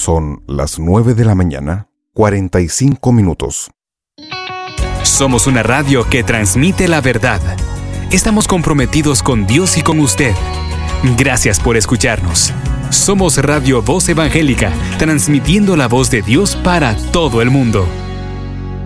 Son las 9 de la mañana, 45 minutos. Somos una radio que transmite la verdad. Estamos comprometidos con Dios y con usted. Gracias por escucharnos. Somos Radio Voz Evangélica, transmitiendo la voz de Dios para todo el mundo.